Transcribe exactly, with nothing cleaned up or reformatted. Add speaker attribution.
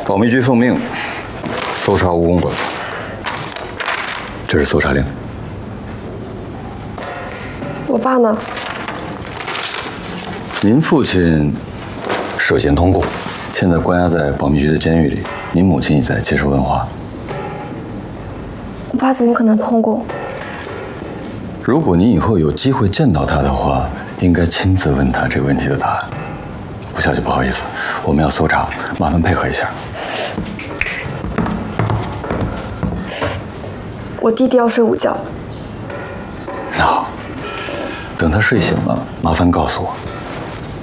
Speaker 1: 保密局奉命搜查吴公馆，这是搜查令。
Speaker 2: 我爸呢？
Speaker 1: 您父亲涉嫌通共，现在关押在保密局的监狱里。您母亲也在接受问话。
Speaker 2: 我爸怎么可能通共？
Speaker 1: 如果您以后有机会见到他的话，应该亲自问他这个问题的答案。吴小姐，不好意思，我们要搜查，麻烦配合一下。
Speaker 2: 我弟弟要睡午觉。
Speaker 1: 那好，等他睡醒了，麻烦告诉我。